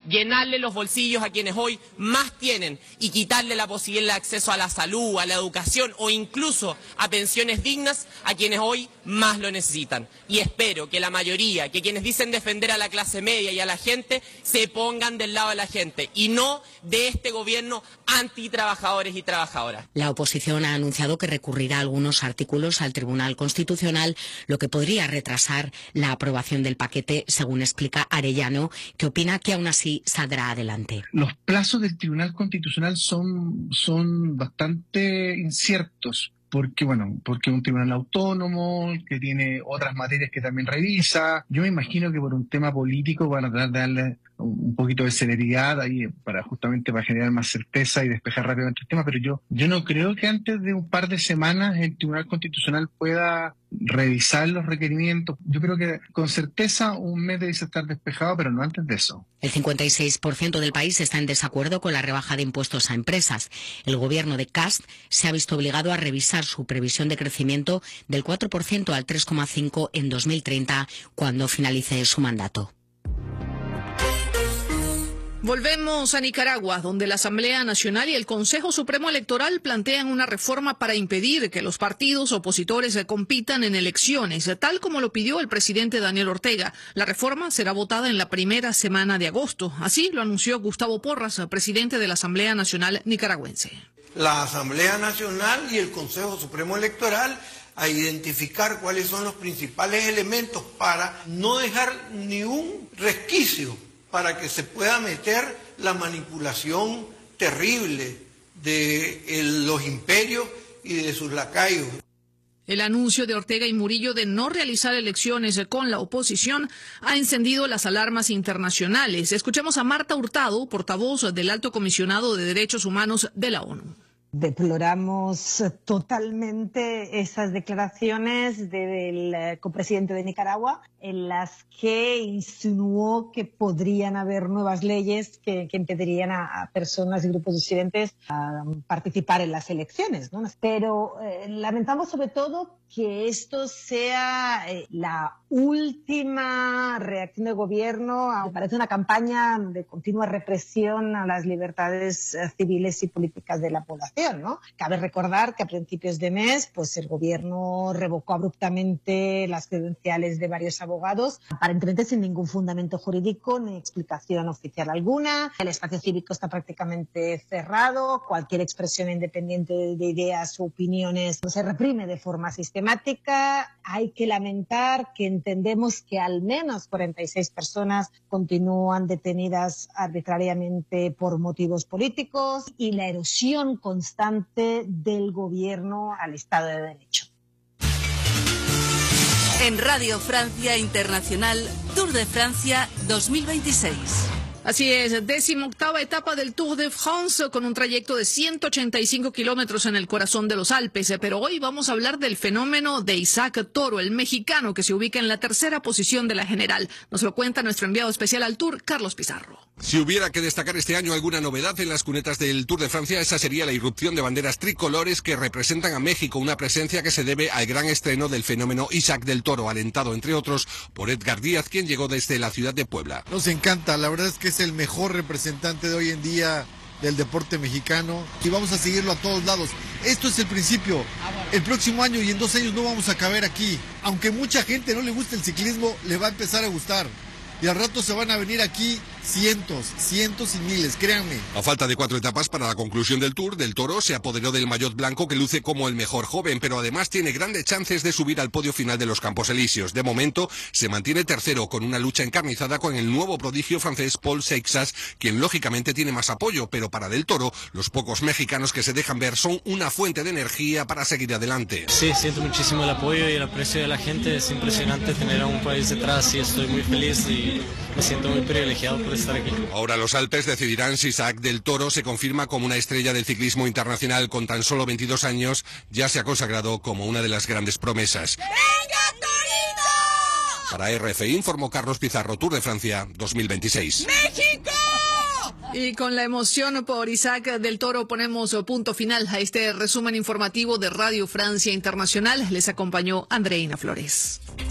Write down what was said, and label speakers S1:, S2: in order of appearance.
S1: llenarle los bolsillos a quienes hoy más tienen y quitarle la posibilidad de acceso a la salud, a la educación o incluso a pensiones dignas a quienes hoy más lo necesitan. Y espero que la mayoría, que quienes dicen defender a la clase media y a la gente, se pongan del lado de la gente y no de este gobierno antitrabajadores y trabajadoras.
S2: La oposición ha anunciado que recurrirá algunos artículos al Tribunal Constitucional, lo que podría retrasar la aprobación del paquete, según explica Arellano, que opina que aún así saldrá adelante.
S3: Los plazos del Tribunal Constitucional son bastante inciertos. Porque es un tribunal autónomo, que tiene otras materias que también revisa. Yo me imagino que por un tema político van a tratar de darle un poquito de celeridad ahí para generar más certeza y despejar rápidamente el tema, pero yo no creo que antes de un par de semanas el Tribunal Constitucional pueda revisar los requerimientos. Yo creo que con certeza un mes debe estar despejado, pero no antes de eso.
S2: El 56% del país está en desacuerdo con la rebaja de impuestos a empresas. El gobierno de Kast se ha visto obligado a revisar su previsión de crecimiento del 4% al 3,5% en 2030, cuando finalice su mandato.
S4: Volvemos a Nicaragua, donde la Asamblea Nacional y el Consejo Supremo Electoral plantean una reforma para impedir que los partidos opositores compitan en elecciones, tal como lo pidió el presidente Daniel Ortega. La reforma será votada en la primera semana de agosto. Así lo anunció Gustavo Porras, presidente de la Asamblea Nacional nicaragüense.
S5: La Asamblea Nacional y el Consejo Supremo Electoral a identificar cuáles son los principales elementos para no dejar ni un resquicio para que se pueda meter la manipulación terrible de los imperios y de sus lacayos.
S4: El anuncio de Ortega y Murillo de no realizar elecciones con la oposición ha encendido las alarmas internacionales. Escuchemos a Marta Hurtado, portavoz del Alto Comisionado de Derechos Humanos de la ONU.
S6: Deploramos totalmente esas declaraciones del copresidente de Nicaragua, en las que insinuó que podrían haber nuevas leyes que impedirían a personas y grupos disidentes a participar en las elecciones, ¿no? Pero lamentamos sobre todo que esto sea la última reacción del gobierno. Parece una campaña de continua represión a las libertades civiles y políticas de la población, ¿no? Cabe recordar que a principios de mes, pues el gobierno revocó abruptamente las credenciales de varios abogados, aparentemente sin ningún fundamento jurídico ni explicación oficial alguna. El espacio cívico está prácticamente cerrado. Cualquier expresión independiente de ideas o opiniones se reprime de forma sistemática. Hay que lamentar que entendemos que al menos 46 personas continúan detenidas arbitrariamente por motivos políticos y la erosión constante del gobierno al Estado de Derecho.
S7: En Radio Francia Internacional, Tour de Francia 2026.
S4: Así es, 18ª etapa del Tour de France con un trayecto de 185 kilómetros en el corazón de los Alpes. Pero hoy vamos a hablar del fenómeno de Isaac Toro, el mexicano que se ubica en la tercera posición de la general. Nos lo cuenta nuestro enviado especial al Tour, Carlos Pizarro.
S8: Si hubiera que destacar este año alguna novedad en las cunetas del Tour de Francia, esa sería la irrupción de banderas tricolores que representan a México, una presencia que se debe al gran estreno del fenómeno Isaac del Toro, alentado entre otros por Edgar Díaz, quien llegó desde la ciudad de Puebla.
S9: Nos encanta, la verdad es que es el mejor representante de hoy en día del deporte mexicano y vamos a seguirlo a todos lados. Esto es el principio. El próximo año y en 2 años no vamos a caber aquí. Aunque mucha gente no le guste el ciclismo, le va a empezar a gustar. Y al rato se van a venir aquí cientos y miles, créanme.
S8: A falta de 4 etapas para la conclusión del Tour, Del Toro se apoderó del maillot blanco que luce como el mejor joven, pero además tiene grandes chances de subir al podio final de los Campos Elíseos. De momento se mantiene tercero con una lucha encarnizada con el nuevo prodigio francés Paul Seixas, quien lógicamente tiene más apoyo, pero para Del Toro los pocos mexicanos que se dejan ver son una fuente de energía para seguir adelante.
S10: Sí, siento muchísimo el apoyo y el aprecio de la gente, es impresionante tener a un país detrás y estoy muy feliz y me siento muy privilegiado por estar aquí.
S8: Ahora los Alpes decidirán si Isaac del Toro se confirma como una estrella del ciclismo internacional. Con tan solo 22 años ya se ha consagrado como una de las grandes promesas.
S11: ¡Venga, Torito!
S8: Para RFI informó Carlos Pizarro, Tour de Francia 2026.
S11: ¡México!
S4: Y con la emoción por Isaac del Toro ponemos punto final a este resumen informativo de Radio Francia Internacional. Les acompañó Andreina Flores.